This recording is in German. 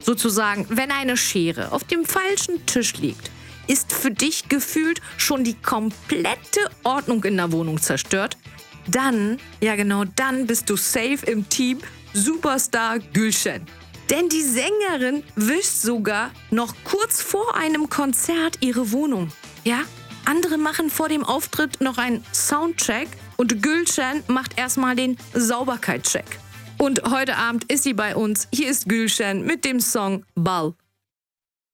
Sozusagen, wenn eine Schere auf dem falschen Tisch liegt, ist für dich gefühlt schon die komplette Ordnung in der Wohnung zerstört, dann, ja genau, dann bist du safe im Team Superstar Gülşen. Denn die Sängerin wischt sogar noch kurz vor einem Konzert ihre Wohnung. Ja, andere machen vor dem Auftritt noch einen Soundcheck und Gülşen macht erstmal den Sauberkeitscheck. Und heute Abend ist sie bei uns. Hier ist Gülşen mit dem Song Bal.